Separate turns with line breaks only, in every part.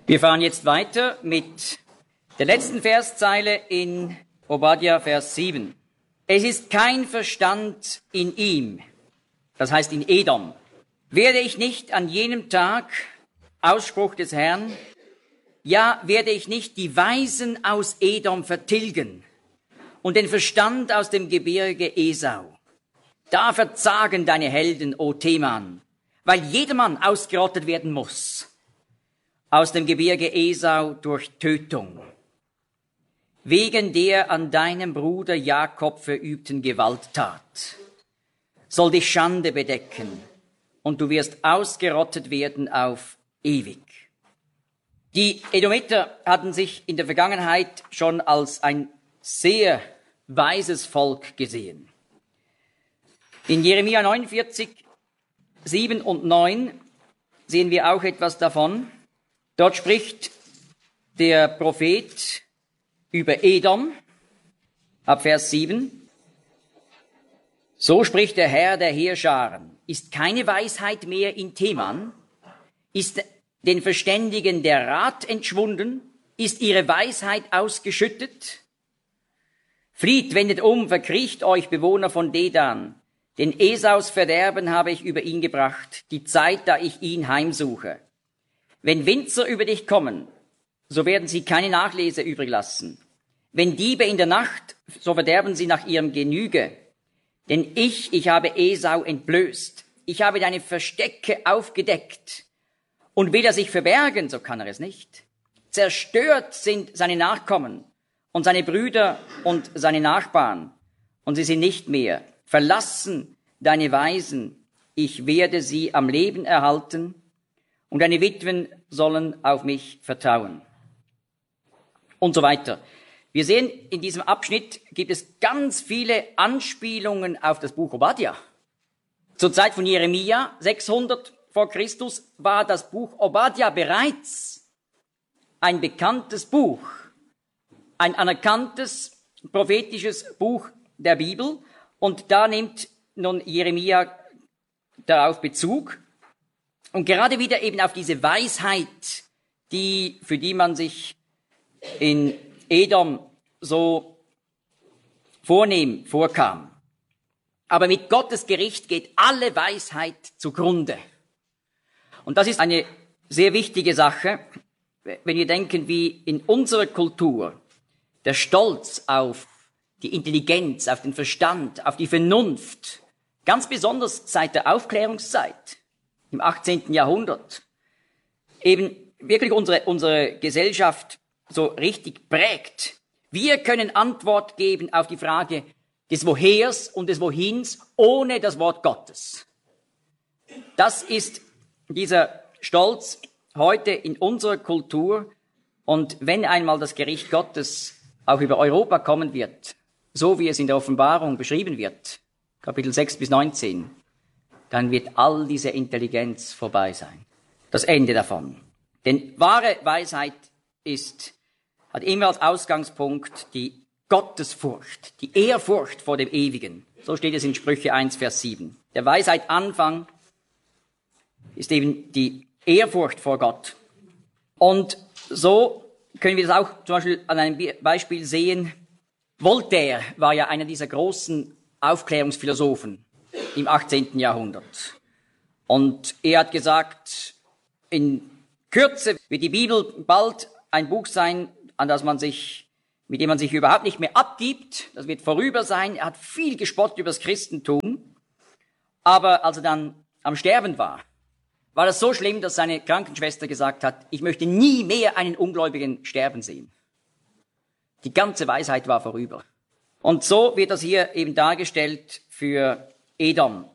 Wir fahren jetzt weiter mit der letzten Verszeile in Obadja, Vers 7. Es ist kein Verstand in ihm, das heißt in Edom. Werde ich nicht an jenem Tag, Ausspruch des Herrn, ja, werde ich nicht die Weisen aus Edom vertilgen und den Verstand aus dem Gebirge Esau. Da verzagen deine Helden, o Teman, weil jedermann ausgerottet werden muss. Aus dem Gebirge Esau durch Tötung. Wegen der an deinem Bruder Jakob verübten Gewalttat soll dich Schande bedecken und du wirst ausgerottet werden auf ewig. Die Edomiter hatten sich in der Vergangenheit schon als ein sehr weises Volk gesehen. In Jeremia 49, 7 und 9 sehen wir auch etwas davon. Dort spricht der Prophet über Edom, ab Vers 7. So spricht der Herr der Heerscharen. Ist keine Weisheit mehr in Teman? Ist den Verständigen der Rat entschwunden? Ist ihre Weisheit ausgeschüttet? Flieht, wendet um, verkriecht euch, Bewohner von Dedan. Denn Esaus Verderben habe ich über ihn gebracht, die Zeit, da ich ihn heimsuche. Wenn Winzer über dich kommen, so werden sie keine Nachlese übrig lassen. Wenn Diebe in der Nacht, so verderben sie nach ihrem Genüge. Denn ich habe Esau entblößt. Ich habe deine Verstecke aufgedeckt. Und will er sich verbergen, so kann er es nicht. Zerstört sind seine Nachkommen und seine Brüder und seine Nachbarn. Und sie sind nicht mehr. Verlassen deine Weisen. Ich werde sie am Leben erhalten. Und deine Witwen sollen auf mich vertrauen. Und so weiter. Wir sehen, in diesem Abschnitt gibt es ganz viele Anspielungen auf das Buch Obadja. Zur Zeit von Jeremia, 600 vor Christus, war das Buch Obadja bereits ein bekanntes Buch, ein anerkanntes prophetisches Buch der Bibel. Und da nimmt nun Jeremia darauf Bezug. Und gerade wieder eben auf diese Weisheit, für die man sich in Edom so vornehm vorkam. Aber mit Gottes Gericht geht alle Weisheit zugrunde. Und das ist eine sehr wichtige Sache, wenn wir denken, wie in unserer Kultur der Stolz auf die Intelligenz, auf den Verstand, auf die Vernunft, ganz besonders seit der Aufklärungszeit, im 18. Jahrhundert, eben wirklich unsere Gesellschaft so richtig prägt. Wir können Antwort geben auf die Frage des Wohers und des Wohins ohne das Wort Gottes. Das ist dieser Stolz heute in unserer Kultur. Und wenn einmal das Gericht Gottes auch über Europa kommen wird, so wie es in der Offenbarung beschrieben wird, Kapitel 6 bis 19, dann wird all diese Intelligenz vorbei sein. Das Ende davon. Denn wahre Weisheit hat immer als Ausgangspunkt die Gottesfurcht, die Ehrfurcht vor dem Ewigen. So steht es in Sprüche 1, Vers 7. Der Weisheit Anfang ist eben die Ehrfurcht vor Gott. Und so können wir das auch zum Beispiel an einem Beispiel sehen. Voltaire war ja einer dieser großen Aufklärungsphilosophen im 18. Jahrhundert. Und er hat gesagt, in Kürze wird die Bibel bald ein Buch sein, mit dem man sich überhaupt nicht mehr abgibt. Das wird vorüber sein. Er hat viel gespottet über das Christentum. Aber als er dann am Sterben war das so schlimm, dass seine Krankenschwester gesagt hat, ich möchte nie mehr einen Ungläubigen sterben sehen. Die ganze Weisheit war vorüber. Und so wird das hier eben dargestellt für Edom.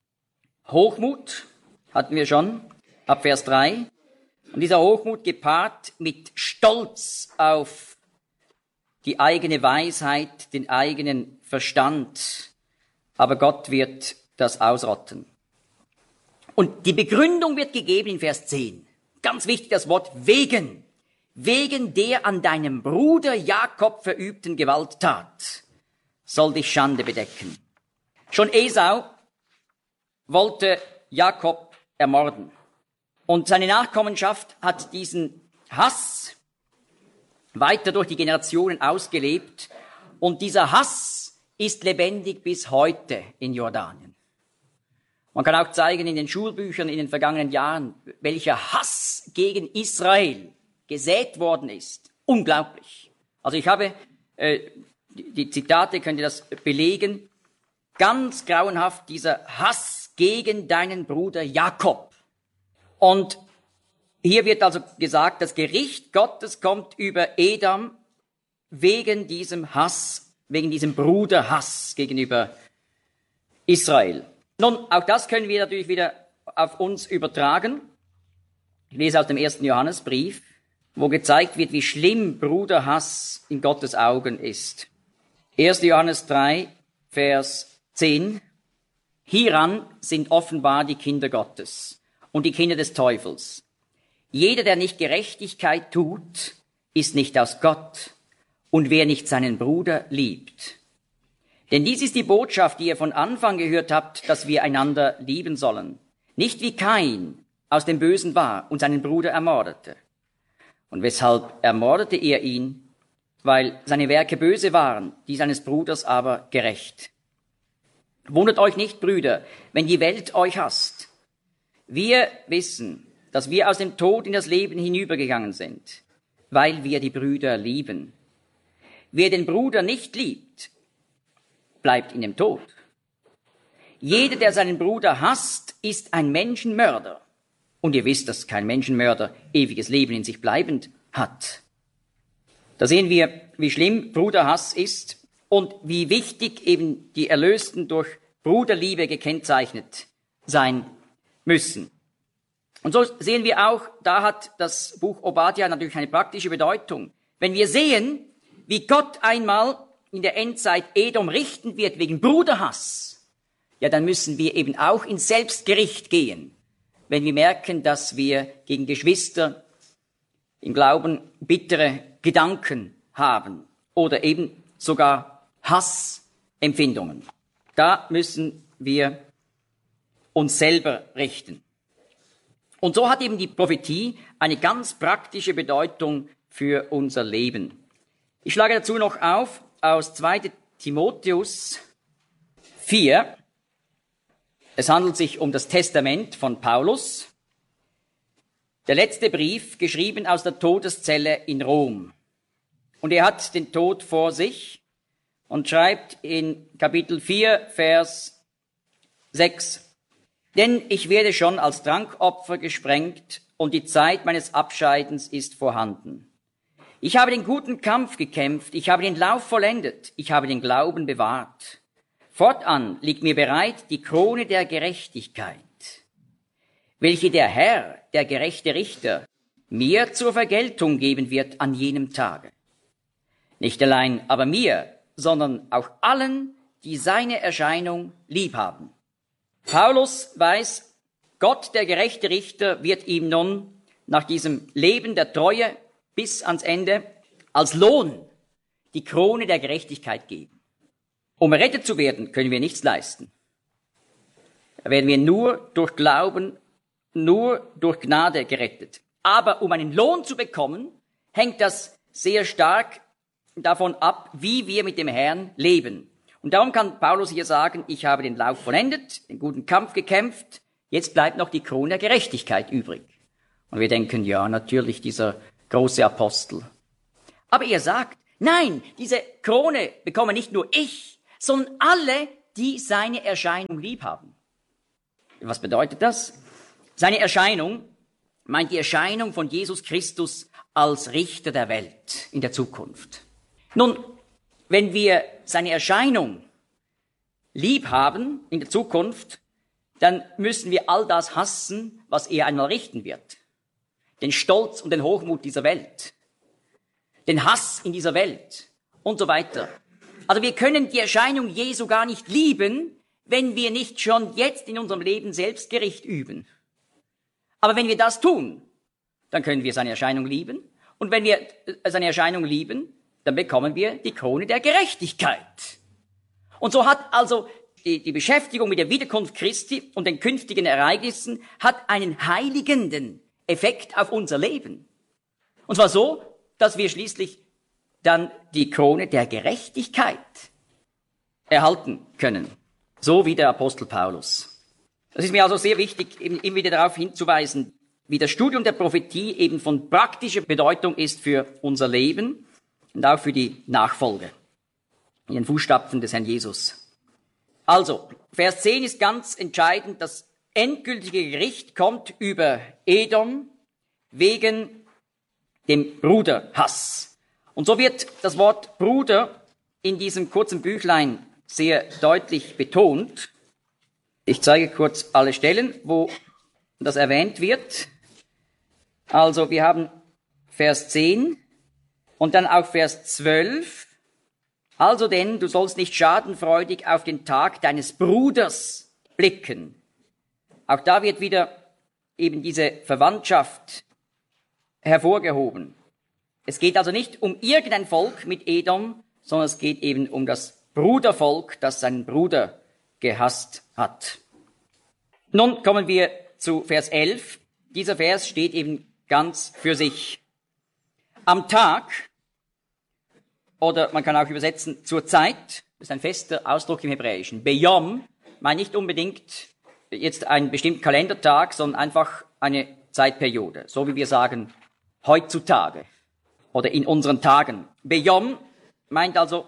Hochmut hatten wir schon, ab Vers 3. Und dieser Hochmut gepaart mit Stolz auf die eigene Weisheit, den eigenen Verstand. Aber Gott wird das ausrotten. Und die Begründung wird gegeben in Vers 10. Ganz wichtig das Wort wegen. Wegen der an deinem Bruder Jakob verübten Gewalttat soll dich Schande bedecken. Schon Esau wollte Jakob ermorden. Und seine Nachkommenschaft hat diesen Hass weiter durch die Generationen ausgelebt. Und dieser Hass ist lebendig bis heute in Jordanien. Man kann auch zeigen in den Schulbüchern in den vergangenen Jahren, welcher Hass gegen Israel gesät worden ist. Unglaublich. Also ich habe, die Zitate könnt ihr das belegen, ganz grauenhaft dieser Hass gegen deinen Bruder Jakob. Und hier wird also gesagt, das Gericht Gottes kommt über Edom wegen diesem Hass, wegen diesem Bruderhass gegenüber Israel. Nun, auch das können wir natürlich wieder auf uns übertragen. Ich lese aus dem 1. Johannesbrief, wo gezeigt wird, wie schlimm Bruderhass in Gottes Augen ist. 1. Johannes 3, Vers 10. Hieran sind offenbar die Kinder Gottes und die Kinder des Teufels. Jeder, der nicht Gerechtigkeit tut, ist nicht aus Gott, und wer nicht seinen Bruder liebt. Denn dies ist die Botschaft, die ihr von Anfang gehört habt, dass wir einander lieben sollen. Nicht wie Kain aus dem Bösen war und seinen Bruder ermordete. Und weshalb ermordete er ihn? Weil seine Werke böse waren, die seines Bruders aber gerecht. Wundert euch nicht, Brüder, wenn die Welt euch hasst. Wir wissen, dass wir aus dem Tod in das Leben hinübergegangen sind, weil wir die Brüder lieben. Wer den Bruder nicht liebt, bleibt in dem Tod. Jeder, der seinen Bruder hasst, ist ein Menschenmörder. Und ihr wisst, dass kein Menschenmörder ewiges Leben in sich bleibend hat. Da sehen wir, wie schlimm Bruderhass ist und wie wichtig eben die Erlösten durch Bruderliebe gekennzeichnet sein müssen. Und so sehen wir auch, da hat das Buch Obadja natürlich eine praktische Bedeutung. Wenn wir sehen, wie Gott einmal in der Endzeit Edom richten wird wegen Bruderhass, ja, dann müssen wir eben auch ins Selbstgericht gehen, wenn wir merken, dass wir gegen Geschwister im Glauben bittere Gedanken haben oder eben sogar Hassempfindungen. Da müssen wir uns selber richten. Und so hat eben die Prophetie eine ganz praktische Bedeutung für unser Leben. Ich schlage dazu noch auf aus 2. Timotheus 4. Es handelt sich um das Testament von Paulus. Der letzte Brief, geschrieben aus der Todeszelle in Rom. Und er hat den Tod vor sich und schreibt in Kapitel 4, Vers 6. Denn ich werde schon als Trankopfer gesprengt und die Zeit meines Abscheidens ist vorhanden. Ich habe den guten Kampf gekämpft, ich habe den Lauf vollendet, ich habe den Glauben bewahrt. Fortan liegt mir bereit die Krone der Gerechtigkeit, welche der Herr, der gerechte Richter, mir zur Vergeltung geben wird an jenem Tage. Nicht allein aber mir, sondern auch allen, die seine Erscheinung lieb haben. Paulus weiß, Gott, der gerechte Richter, wird ihm nun nach diesem Leben der Treue bis ans Ende als Lohn die Krone der Gerechtigkeit geben. Um errettet zu werden, können wir nichts leisten. Da werden wir nur durch Glauben, nur durch Gnade gerettet. Aber um einen Lohn zu bekommen, hängt das sehr stark davon ab, wie wir mit dem Herrn leben. Und darum kann Paulus hier sagen, ich habe den Lauf vollendet, den guten Kampf gekämpft, jetzt bleibt noch die Krone der Gerechtigkeit übrig. Und wir denken, ja, natürlich dieser große Apostel. Aber er sagt, nein, diese Krone bekomme nicht nur ich, sondern alle, die seine Erscheinung lieb haben. Was bedeutet das? Seine Erscheinung meint die Erscheinung von Jesus Christus als Richter der Welt in der Zukunft. Nun, wenn wir seine Erscheinung lieb haben in der Zukunft, dann müssen wir all das hassen, was er einmal richten wird. Den Stolz und den Hochmut dieser Welt, den Hass in dieser Welt und so weiter. Also wir können die Erscheinung Jesu gar nicht lieben, wenn wir nicht schon jetzt in unserem Leben Selbstgericht üben. Aber wenn wir das tun, dann können wir seine Erscheinung lieben. Und wenn wir seine Erscheinung lieben, dann bekommen wir die Krone der Gerechtigkeit. Und so hat also die Beschäftigung mit der Wiederkunft Christi und den künftigen Ereignissen hat einen heiligenden Effekt auf unser Leben. Und zwar so, dass wir schließlich dann die Krone der Gerechtigkeit erhalten können. So wie der Apostel Paulus. Das ist mir also sehr wichtig, immer wieder darauf hinzuweisen, wie das Studium der Prophetie eben von praktischer Bedeutung ist für unser Leben und auch für die Nachfolge in den Fußstapfen des Herrn Jesus. Also, Vers 10 ist ganz entscheidend. Das endgültige Gericht kommt über Edom wegen dem Bruderhass. Und so wird das Wort Bruder in diesem kurzen Büchlein sehr deutlich betont. Ich zeige kurz alle Stellen, wo das erwähnt wird. Also wir haben Vers 10 und dann auch Vers 12. Also denn, du sollst nicht schadenfreudig auf den Tag deines Bruders blicken. Auch da wird wieder eben diese Verwandtschaft hervorgehoben. Es geht also nicht um irgendein Volk mit Edom, sondern es geht eben um das Brudervolk, das seinen Bruder gehasst hat. Nun kommen wir zu Vers 11. Dieser Vers steht eben ganz für sich. Am Tag, oder man kann auch übersetzen zur Zeit, das ist ein fester Ausdruck im Hebräischen. Beyom meint nicht unbedingt jetzt einen bestimmten Kalendertag, sondern einfach eine Zeitperiode, so wie wir sagen heutzutage oder in unseren Tagen. Beyom meint also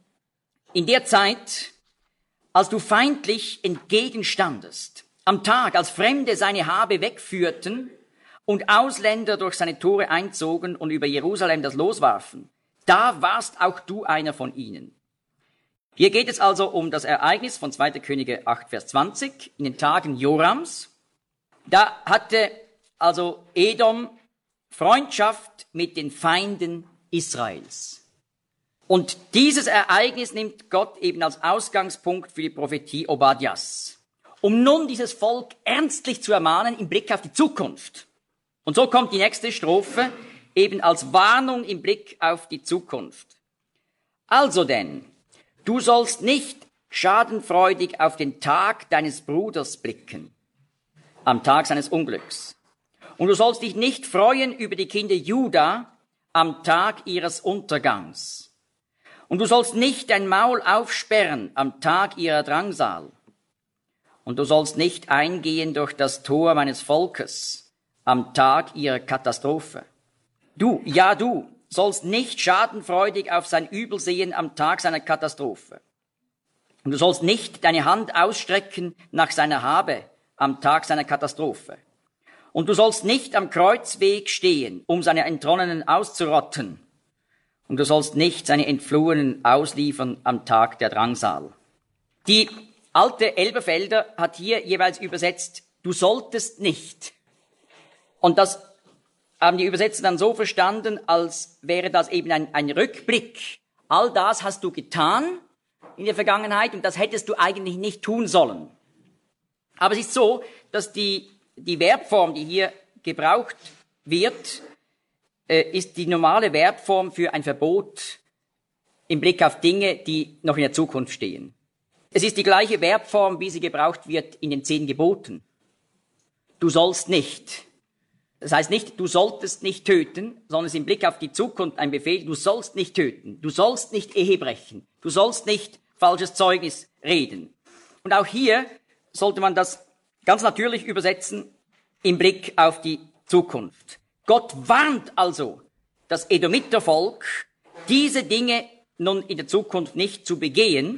in der Zeit, als du feindlich entgegenstandest, am Tag, als Fremde seine Habe wegführten und Ausländer durch seine Tore einzogen und über Jerusalem das Los warfen, da warst auch du einer von ihnen. Hier geht es also um das Ereignis von 2. Könige 8, Vers 20, in den Tagen Jorams. Da hatte also Edom Freundschaft mit den Feinden Israels. Und dieses Ereignis nimmt Gott eben als Ausgangspunkt für die Prophetie Obadjas, um nun dieses Volk ernstlich zu ermahnen im Blick auf die Zukunft. Und so kommt die nächste Strophe eben als Warnung im Blick auf die Zukunft. Also denn, du sollst nicht schadenfreudig auf den Tag deines Bruders blicken, am Tag seines Unglücks. Und du sollst dich nicht freuen über die Kinder Juda am Tag ihres Untergangs. Und du sollst nicht dein Maul aufsperren am Tag ihrer Drangsal. Und du sollst nicht eingehen durch das Tor meines Volkes am Tag ihrer Katastrophe. Du sollst nicht schadenfreudig auf sein Übel sehen am Tag seiner Katastrophe. Und du sollst nicht deine Hand ausstrecken nach seiner Habe am Tag seiner Katastrophe. Und du sollst nicht am Kreuzweg stehen, um seine Entronnenen auszurotten. Und du sollst nicht seine Entflohenen ausliefern am Tag der Drangsal. Die alte Elberfelder hat hier jeweils übersetzt, du solltest nicht. Und das haben die Übersetzer dann so verstanden, als wäre das eben ein Rückblick. All das hast du getan in der Vergangenheit und das hättest du eigentlich nicht tun sollen. Aber es ist so, dass die Verbform, die hier gebraucht wird, ist die normale Verbform für ein Verbot im Blick auf Dinge, die noch in der Zukunft stehen. Es ist die gleiche Verbform, wie sie gebraucht wird in den 10 Geboten. Du sollst nicht. Das heißt nicht, du solltest nicht töten, sondern es ist im Blick auf die Zukunft ein Befehl, du sollst nicht töten, du sollst nicht Ehe brechen, du sollst nicht falsches Zeugnis reden. Und auch hier sollte man das ganz natürlich übersetzen im Blick auf die Zukunft. Gott warnt also das Edomitervolk, diese Dinge nun in der Zukunft nicht zu begehen.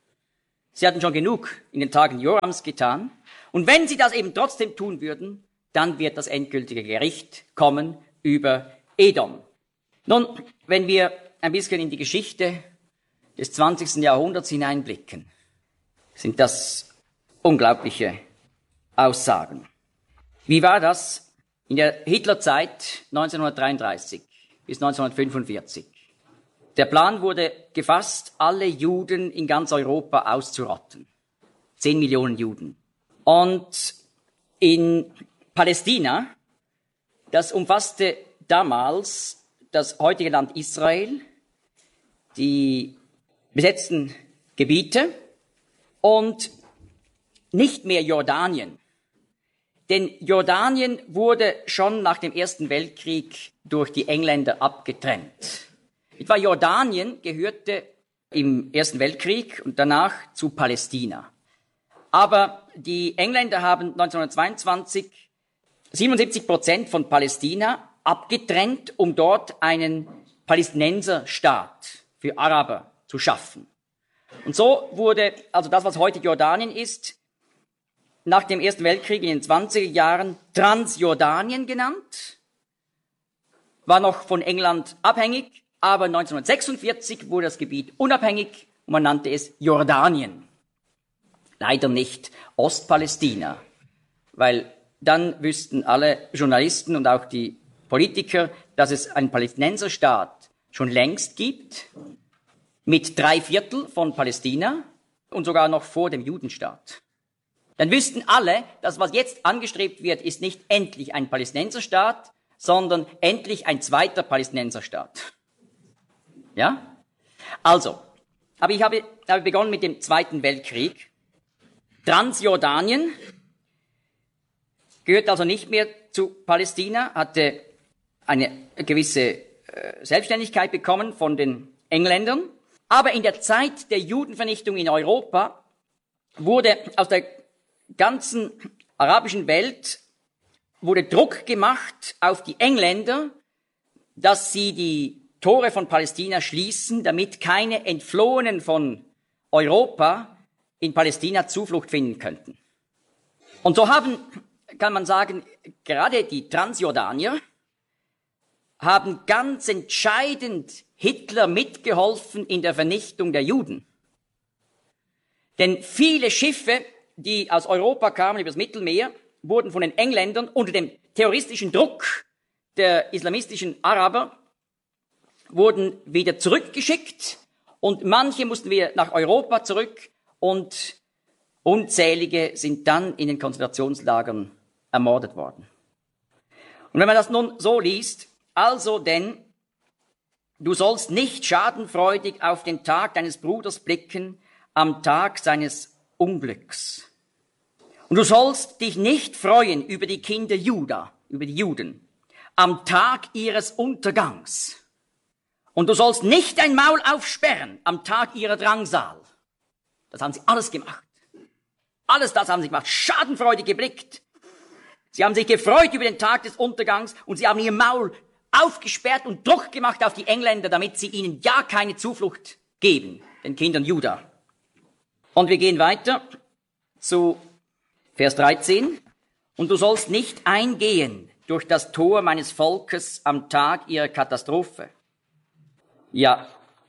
Sie hatten schon genug in den Tagen Jorams getan. Und wenn sie das eben trotzdem tun würden, dann wird das endgültige Gericht kommen über Edom. Nun, wenn wir ein bisschen in die Geschichte des 20. Jahrhunderts hineinblicken, sind das unglaubliche Aussagen. Wie war das in der Hitlerzeit 1933 bis 1945? Der Plan wurde gefasst, alle Juden in ganz Europa auszurotten. 10 Millionen Juden. Und in Palästina, das umfasste damals das heutige Land Israel, die besetzten Gebiete und nicht mehr Jordanien. Denn Jordanien wurde schon nach dem Ersten Weltkrieg durch die Engländer abgetrennt. Etwa Jordanien gehörte im Ersten Weltkrieg und danach zu Palästina. Aber die Engländer haben 1922 77% von Palästina abgetrennt, um dort einen Palästinenserstaat für Araber zu schaffen. Und so wurde also das, was heute Jordanien ist, nach dem Ersten Weltkrieg in den 20er Jahren Transjordanien genannt, war noch von England abhängig, aber 1946 wurde das Gebiet unabhängig und man nannte es Jordanien. Leider nicht Ostpalästina, weil dann wüssten alle Journalisten und auch die Politiker, dass es einen Palästinenserstaat schon längst gibt, mit 3/4 von Palästina und sogar noch vor dem Judenstaat. Dann wüssten alle, dass was jetzt angestrebt wird, ist nicht endlich ein Palästinenserstaat, sondern endlich ein zweiter Palästinenserstaat. Ja? Also, aber ich habe begonnen mit dem Zweiten Weltkrieg. Transjordanien gehört also nicht mehr zu Palästina, hatte eine gewisse Selbstständigkeit bekommen von den Engländern. Aber in der Zeit der Judenvernichtung in Europa wurde aus der ganzen arabischen Welt wurde Druck gemacht auf die Engländer, dass sie die Tore von Palästina schließen, damit keine Entflohenen von Europa in Palästina Zuflucht finden könnten. Und so haben, kann man sagen, gerade die Transjordanier haben ganz entscheidend Hitler mitgeholfen in der Vernichtung der Juden. Denn viele Schiffe, die aus Europa kamen, übers Mittelmeer, wurden von den Engländern unter dem terroristischen Druck der islamistischen Araber, wurden wieder zurückgeschickt und manche mussten wieder nach Europa zurück und unzählige sind dann in den Konzentrationslagern ermordet worden. Und wenn man das nun so liest, also denn, du sollst nicht schadenfreudig auf den Tag deines Bruders blicken, am Tag seines Unglücks. Und du sollst dich nicht freuen über die Kinder Juda, über die Juden, am Tag ihres Untergangs. Und du sollst nicht dein Maul aufsperren am Tag ihrer Drangsal. Das haben sie alles gemacht. Alles das haben sie gemacht, schadenfreudig geblickt. Sie haben sich gefreut über den Tag des Untergangs und sie haben ihr Maul aufgesperrt und Druck gemacht auf die Engländer, damit sie ihnen ja keine Zuflucht geben, den Kindern Juda. Und wir gehen weiter zu Vers 13. Und du sollst nicht eingehen durch das Tor meines Volkes am Tag ihrer Katastrophe. Ja,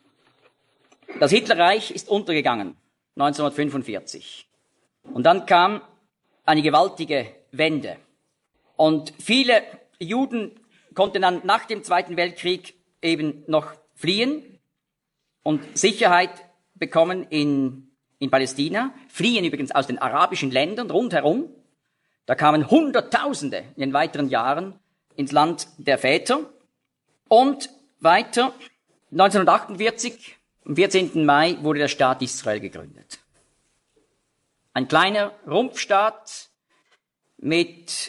das Hitlerreich ist untergegangen, 1945. Und dann kam eine gewaltige Wende. Und viele Juden konnten dann nach dem Zweiten Weltkrieg eben noch fliehen und Sicherheit bekommen in Palästina, fliehen übrigens aus den arabischen Ländern rundherum. Da kamen Hunderttausende in den weiteren Jahren ins Land der Väter. Und weiter, 1948, am 14. Mai, wurde der Staat Israel gegründet. Ein kleiner Rumpfstaat mit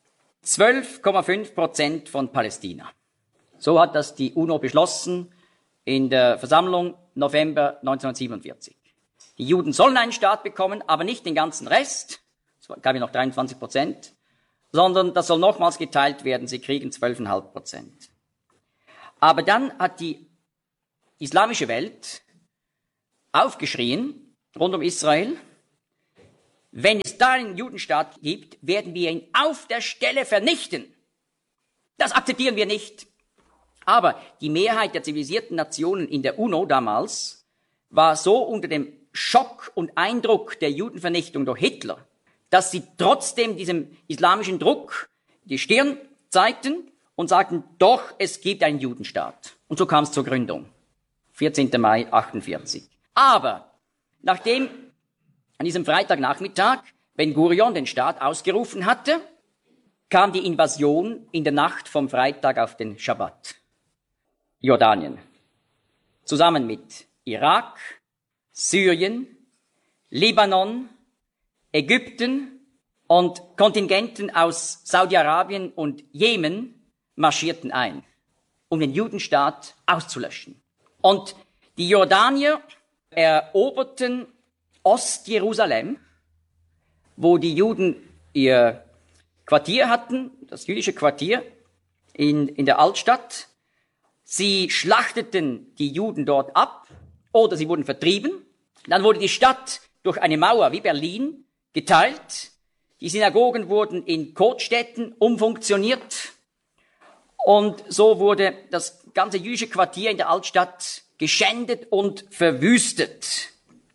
12,5% von Palästina. So hat das die UNO beschlossen in der Versammlung November 1947. Die Juden sollen einen Staat bekommen, aber nicht den ganzen Rest, es gab ja noch 23%, sondern das soll nochmals geteilt werden, sie kriegen 12,5%. Aber dann hat die islamische Welt aufgeschrien, rund um Israel, wenn es da einen Judenstaat gibt, werden wir ihn auf der Stelle vernichten. Das akzeptieren wir nicht. Aber die Mehrheit der zivilisierten Nationen in der UNO damals war so unter dem Schock und Eindruck der Judenvernichtung durch Hitler, dass sie trotzdem diesem islamischen Druck die Stirn zeigten und sagten, doch, es gibt einen Judenstaat. Und so kam es zur Gründung, 14. Mai 1948. Aber nachdem an diesem Freitagnachmittag Ben-Gurion den Staat ausgerufen hatte, kam die Invasion in der Nacht vom Freitag auf den Schabbat. Jordanien. Zusammen mit Irak, Syrien, Libanon, Ägypten Und Kontingenten aus Saudi-Arabien und Jemen marschierten ein, um den Judenstaat auszulöschen. Und die Jordanier eroberten Ostjerusalem, wo die Juden ihr Quartier hatten, das jüdische Quartier in der Altstadt. Sie schlachteten die Juden dort ab oder sie wurden vertrieben. Dann wurde die Stadt durch eine Mauer wie Berlin geteilt. Die Synagogen wurden in Kotstädten umfunktioniert. Und so wurde das ganze jüdische Quartier in der Altstadt geschändet und verwüstet.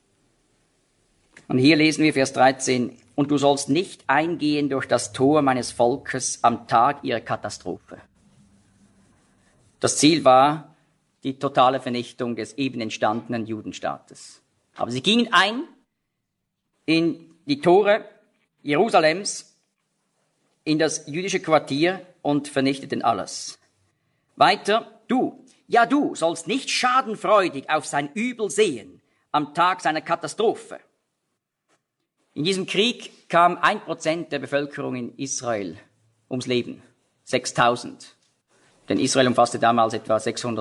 Und hier lesen wir Vers 13. Und du sollst nicht eingehen durch das Tor meines Volkes am Tag ihrer Katastrophe. Das Ziel war die totale Vernichtung des eben entstandenen Judenstaates. Aber sie gingen ein in die Tore Jerusalems, in das jüdische Quartier und vernichteten alles. Weiter, du sollst nicht schadenfreudig auf sein Übel sehen am Tag seiner Katastrophe. In diesem Krieg kam 1% der Bevölkerung in Israel ums Leben, 6.000. Denn Israel umfasste damals etwa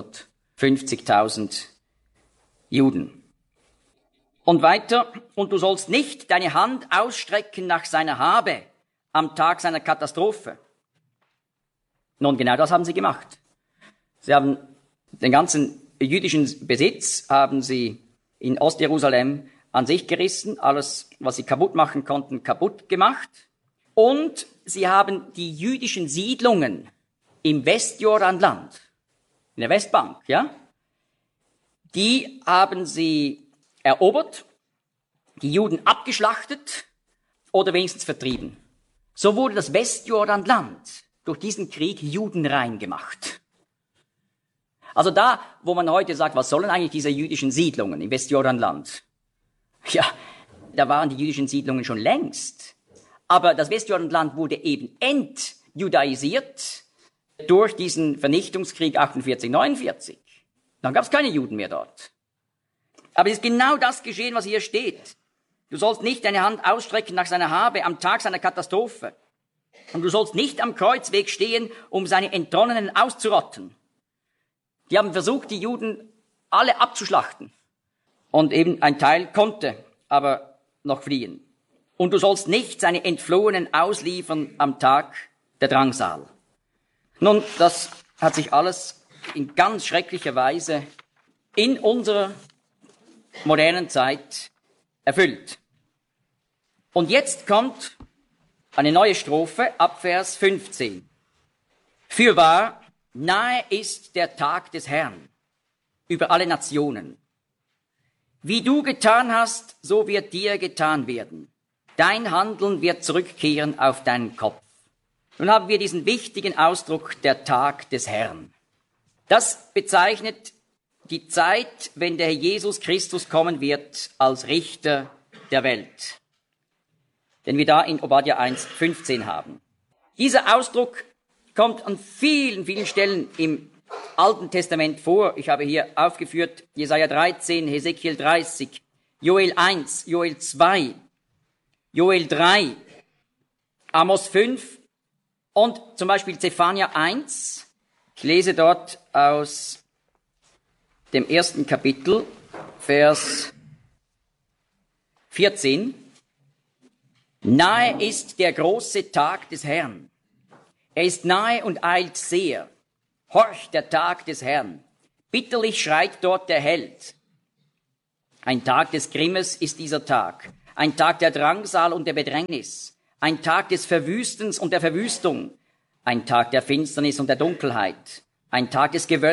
650.000 Juden. Und weiter, und du sollst nicht deine Hand ausstrecken nach seiner Habe am Tag seiner Katastrophe. Nun, genau das haben sie gemacht. Sie haben den ganzen jüdischen Besitz, haben sie in Ostjerusalem an sich gerissen, alles, was sie kaputt machen konnten, kaputt gemacht. Und sie haben die jüdischen Siedlungen im Westjordanland, in der Westbank, ja, die haben sie erobert, die Juden abgeschlachtet oder wenigstens vertrieben. So wurde das Westjordanland durch diesen Krieg judenrein gemacht. Also da, wo man heute sagt, was sollen eigentlich diese jüdischen Siedlungen im Westjordanland? Ja, da waren die jüdischen Siedlungen schon längst. Aber das Westjordanland wurde eben entjudaisiert durch diesen Vernichtungskrieg 48/49. Dann gab es keine Juden mehr dort. Aber es ist genau das geschehen, was hier steht. Du sollst nicht deine Hand ausstrecken nach seiner Habe am Tag seiner Katastrophe. Und du sollst nicht am Kreuzweg stehen, um seine Entronnenen auszurotten. Die haben versucht, die Juden alle abzuschlachten. Und eben ein Teil konnte aber noch fliehen. Und du sollst nicht seine Entflohenen ausliefern am Tag der Drangsal. Nun, das hat sich alles in ganz schrecklicher Weise in unserer modernen Zeit erfüllt. Und jetzt kommt eine neue Strophe ab Vers 15. Fürwahr, nahe ist der Tag des Herrn über alle Nationen. Wie du getan hast, so wird dir getan werden. Dein Handeln wird zurückkehren auf deinen Kopf. Nun haben wir diesen wichtigen Ausdruck, der Tag des Herrn. Das bezeichnet die Zeit, wenn der Herr Jesus Christus kommen wird als Richter der Welt. Den wir da in Obadja 1,15 haben. Dieser Ausdruck kommt an vielen, vielen Stellen im Alten Testament vor. Ich habe hier aufgeführt Jesaja 13, Hesekiel 30, Joel 1, Joel 2, Joel 3, Amos 5 und zum Beispiel Zephania 1. Ich lese dort aus dem 1. Kapitel, Vers 14. Nahe ist der große Tag des Herrn. Er ist nahe und eilt sehr. Horch, der Tag des Herrn. Bitterlich schreit dort der Held. Ein Tag des Grimmes ist dieser Tag. Ein Tag der Drangsal und der Bedrängnis. Ein Tag des Verwüstens und der Verwüstung. Ein Tag der Finsternis und der Dunkelheit. Ein Tag des Gewölbes